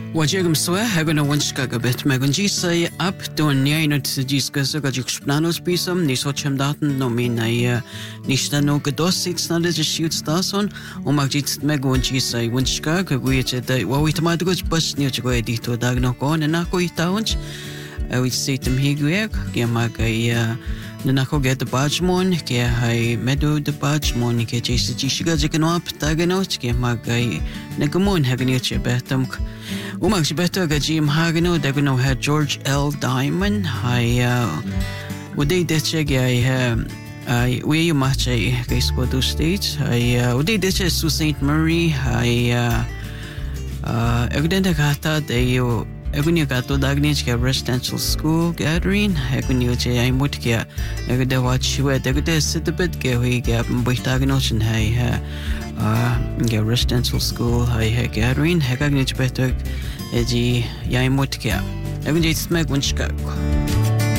Wajiagam swa hagona wanchka gabet magunji say up don nyaino tsidjiska zagajik shpnanos pisam nisochem daten nominai nishtano gadosits nade shoots dason magjit magunji say wanchka gwiche da wawitmadgoj bas nyochgo edito dagno kon nako itaunch we sitem higuek gemagay Nanako get the Bajmon, ke hai medo the Bajmon, ke chase Chishiga Jikanop, Taganoch, ke Magai, Nagamon, Haganiche Betam, Umaks better Gajim Hagano, Dagano had George L. Diamond, Uday Decheg, I we you match a case for those states, Uday Deche to St. Marie, Evident Gata, they Egunyo gato dagnich ke residential school gathering egunyo che ay mut ke egude watchwe egude sitbet ke hui ke boitagnochen hay ke residential school hay gathering hekagnich betok eji yay mut ke egunyo smeg wunchka